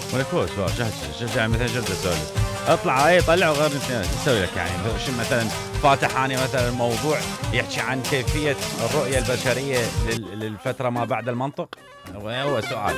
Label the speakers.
Speaker 1: ولك هو سؤال يعني مثلا شو بدي اسولف؟ اطلع طلع وغير اسوي لك يعني شو مثلا فاتح اني مثلا موضوع يحكي عن كيفيه الرؤيه البشريه للفتره ما بعد المنطق. هو سؤال